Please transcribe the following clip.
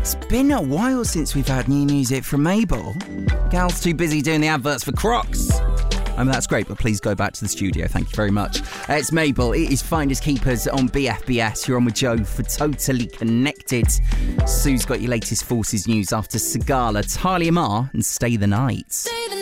It's been a while since we've had new music from Mabel. Gal's too busy doing the adverts for Crocs. I mean, that's great, but please go back to the studio. Thank you very much. It's Mabel. It is Finders Keepers on BFBS. You're on with Joe for Totally Connected. Sue's got your latest Forces news after Sigala, Talia Mar and Stay the Night.